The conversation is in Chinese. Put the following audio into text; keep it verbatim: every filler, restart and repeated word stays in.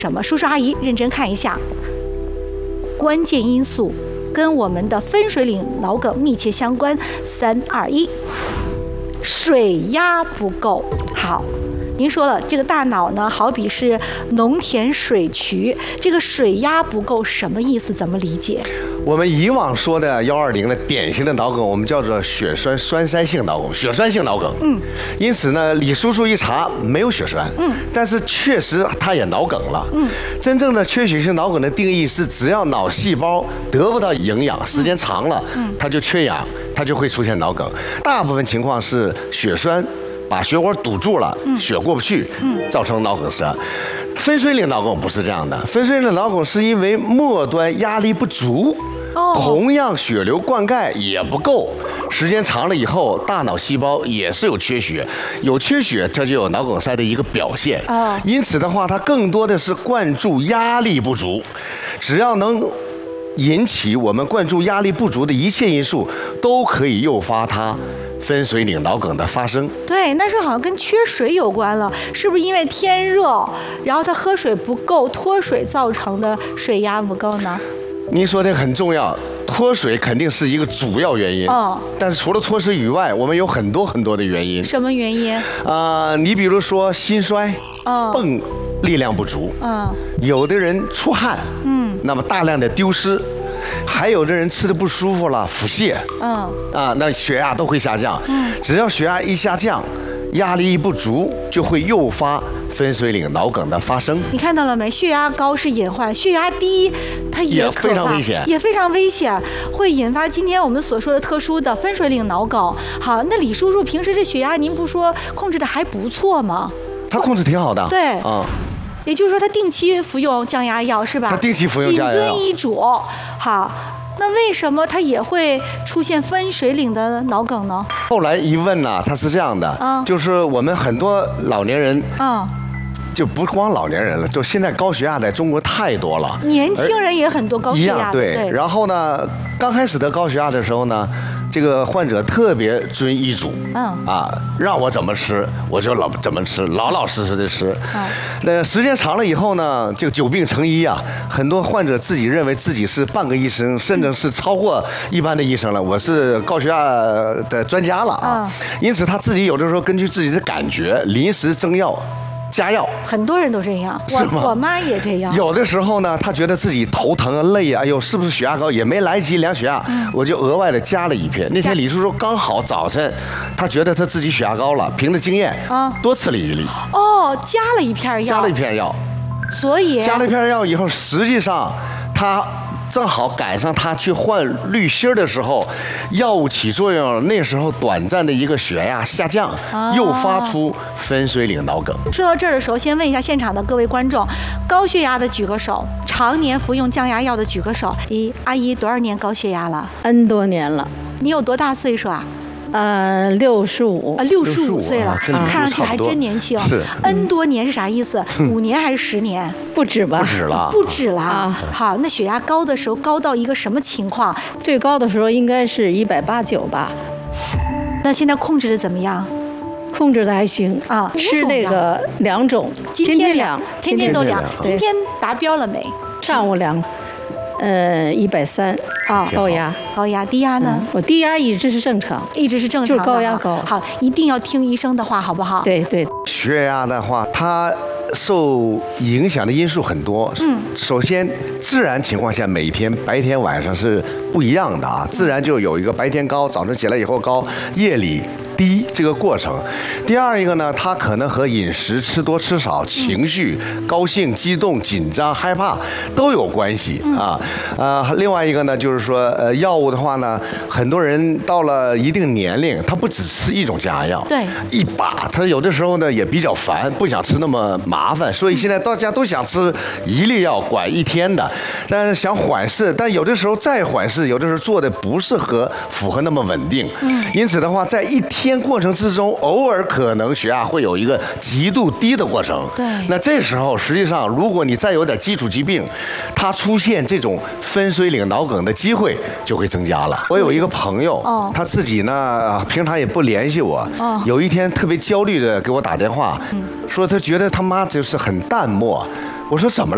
什么？叔叔阿姨认真看一下，关键因素跟我们的分水岭脑梗密切相关。三二一，水压不够。好。您说了，这个大脑呢，好比是农田水渠，这个水压不够什么意思？怎么理解？ 我们以往说的幺二零的典型的脑梗，我们叫做血栓栓塞性脑梗，血栓性脑梗。嗯，因此呢，李叔叔一查没有血栓，嗯，但是确实他也脑梗了。嗯，真正的缺血性脑梗的定义是，只要脑细胞得不到营养，时间长了，嗯，它就缺氧，它就会出现脑梗。大部分情况是血栓把血管堵住了，血过不去，造成脑梗死。分水岭脑梗不是这样的，分水岭脑梗是因为末端压力不足，同样血流灌溉也不够，时间长了以后，大脑细胞也是有缺血，有缺血这就有脑梗塞的一个表现。因此的话，它更多的是灌注压力不足，只要能引起我们灌注压力不足的一切因素，都可以诱发它分水岭脑梗的发生。 对，那时候好像跟缺水有关了，是不是因为天热，然后他喝水不够，脱水造成的水压不够呢？ 您说这很重要，脱水肯定是一个主要原因。哦。但是除了脱水以外，我们有很多很多的原因。 什么原因？ 啊、呃，你比如说心衰，哦，泵力量不足，嗯，有的人出汗，嗯，那么大量的丢失。还有的人吃的不舒服了，腹泻，嗯，啊，那血压都会下降。嗯，只要血压一下降，压力一不足，就会诱发分水岭脑梗的发生。 你看到了没？血压高是隐患，血压低它也可怕， 也非常危险， 也非常危险，会引发今天我们所说的特殊的分水岭脑梗。好，那李叔叔平时这血压您不说控制的还不错吗？ 他控制挺好的。 对， 啊。 也就是说，他定期服用降压药是吧？ 他定期服用降压药， 谨遵医嘱。好，那为什么他也会出现分水岭的脑梗呢？ 后来一问呢、啊，他是这样的，嗯、就是我们很多老年人，嗯，就不光老年人了，就现在高血压在中国太多了， 年轻人也很多高血压。 对，对。然后呢，刚开始得高血压的时候呢，这个患者特别遵医嘱，嗯啊，让我怎么吃我就老怎么吃，老老实实的吃。嗯，那时间长了以后呢，这个久病成医啊，很多患者自己认为自己是半个医生，甚至是超过一般的医生了，我是高血压的专家了啊。嗯，因此他自己有的时候根据自己的感觉临时增药。加药， 很多人都这样，我我妈也这样。 有的时候呢，她觉得自己头疼啊、累啊，哎呦，是不是血压高？也没来及量血压，嗯、我就额外的加了一片。那天李叔叔刚好早晨，他觉得他自己血压高了，凭着经验啊，多吃了一粒。 哦，加了一片药。 加了一片药。 所以加了一片药以后，实际上他。正好赶上他去换滤芯的时候，药物起作用，那时候短暂的一个血压下降，啊、诱发出分水岭脑梗。 说到这儿的时候，先问一下现场的各位观众，高血压的举个手，常年服用降压药的举个手。咦，阿姨多少年高血压了 ？N 多年了。 你有多大岁数啊？ 呃，六十五啊，六十五岁了，看上去还真年轻。 是 N 多年是啥意思？五年还是十年？ 不止吧？ 不止了， 不止了啊！好，那血压高的时候高到一个什么情况？ 最高的时候应该是一百八九吧。 那现在控制的怎么样？ 控制的还行啊，吃那个两种， 今天量，天天都量。今天达标了没？ 上午量。呃，一百三啊，高压， 高压，低压呢？ 嗯、我低压一直是正常， 一直是正常的， 就是高压高。 好，一定要听医生的话，好不好？ 对对。 血压的话，它受影响的因素很多。嗯，首先，自然情况下，每天白天晚上是不一样的啊。自然就有一个白天高，早晨起来以后高，夜里低这个过程。第二一个呢，它可能和饮食吃多吃少、情绪、高兴、激动、紧张、害怕都有关系啊。呃，另外一个呢，就是说，呃，药物的话呢，很多人到了一定年龄，他不只吃一种降压药， 对， 一把，他有的时候呢也比较烦，不想吃那么麻烦，所以现在大家都想吃一粒药管一天的，但是想缓释，但有的时候再缓释，有的时候做的不适合符合那么稳定，嗯，因此的话，在一天过程之中，偶尔可能血压会有一个极度低的过程， 对， 那这时候实际上，如果你再有点基础疾病，它出现这种分水岭脑梗的机会就会增加了。我有一个朋友，哦，他自己呢平常也不联系我，哦，有一天特别焦虑的给我打电话，嗯，说他觉得他妈就是很淡漠。我说怎么了？